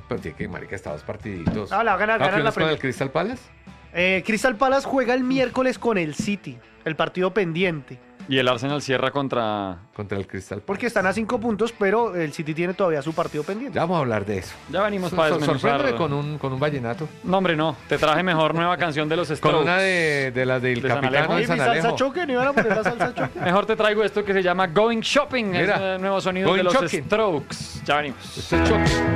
Pero tiene que, marica, está 2 partiditos. Ah, la va a ganar, ganar la con el Premier. Crystal Palace? Crystal Palace juega el miércoles con el City, el partido pendiente. Y el Arsenal cierra contra... Contra el Crystal Palace. Porque están a 5 puntos, pero el City tiene todavía su partido pendiente. Ya vamos a hablar de eso. Ya venimos para desmenuzar. Sorpréndeme con un vallenato. No, hombre, no. Te traje mejor nueva canción de los Con Strokes. una de las del De San Capitán Alejo. de Oye, mi San salsa Alejo. choque, ¿no iban a poner la salsa choque? Mejor te traigo esto que se llama Going Shopping. Mira. Es el nuevo sonido Going de los Shopping. Strokes. Ya venimos. Este choque.